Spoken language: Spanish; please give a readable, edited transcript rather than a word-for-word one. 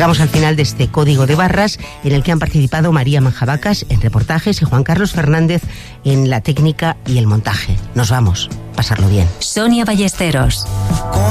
Llegamos al final de este Código de Barras, en el que han participado María Manjabacas en reportajes y Juan Carlos Fernández en la técnica y el montaje. Nos vamos. Pasarlo bien. Sonia Ballesteros.